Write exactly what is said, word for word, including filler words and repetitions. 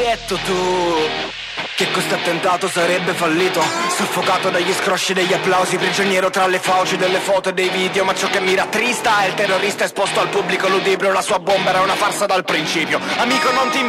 detto tu che questo attentato sarebbe fallito? Soffocato dagli scrosci degli applausi, prigioniero tra le fauci delle foto e dei video. Ma ciò che mi rattrista è il terrorista esposto al pubblico ludibrio. La sua bomba era una farsa dal principio. Amico, non ti